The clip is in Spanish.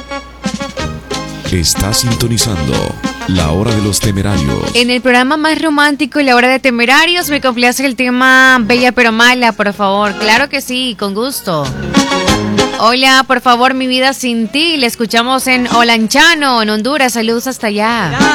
Está sintonizando La Hora de los Temerarios. En el programa más romántico, La Hora de Temerarios, me complace el tema Bella pero Mala, por favor. Claro que sí, con gusto. Hola, por favor, mi vida sin ti. Le escuchamos en Olanchano, en Honduras. Saludos hasta allá.